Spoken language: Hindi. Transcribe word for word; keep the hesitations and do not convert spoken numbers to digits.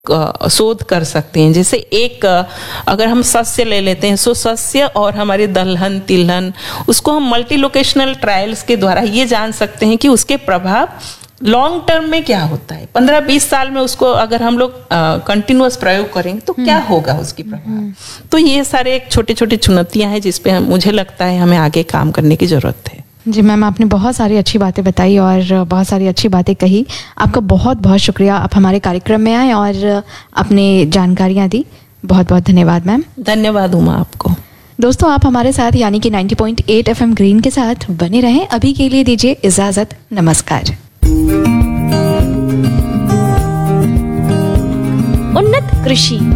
शोध कर सकते हैं। जैसे एक अगर हम सस्य ले लेते हैं, सो सस्य और हमारे दलहन तिलहन, उसको हम मल्टी लोकेशनल ट्रायल्स के द्वारा ये जान सकते हैं कि उसके प्रभाव लॉन्ग टर्म में क्या होता है। पंद्रह बीस साल में उसको अगर हम लोग कंटिन्यूअस प्रयोग करेंगे तो क्या होगा उसकी प्रभाव। तो ये सारे एक छोटे छोटे चुनौतियां हैं जिसपे मुझे लगता है हमें आगे काम करने की जरूरत है। जी मैम, आपने बहुत सारी अच्छी बातें बताई और बहुत सारी अच्छी बातें कही। आपका बहुत बहुत शुक्रिया, आप हमारे कार्यक्रम में आए और अपनी जानकारियाँ दी। बहुत बहुत धन्यवाद मैम। धन्यवाद उमा आपको। दोस्तों, आप हमारे साथ यानी कि नब्बे पॉइंट आठ एफएम ग्रीन के साथ बने रहें। अभी के लिए दीजिए इजाज़त। नमस्कार। उन्नत कृषि